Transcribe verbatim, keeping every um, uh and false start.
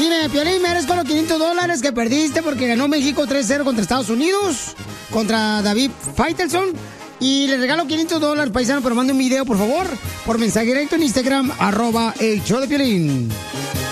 Dime, Piolín, merezco los quinientos dólares que perdiste porque ganó México tres cero contra Estados Unidos, contra David Faitelson. Y le regalo quinientos dólares, paisano, pero mande un video, por favor, por mensaje directo en Instagram, arroba el show de Piolín.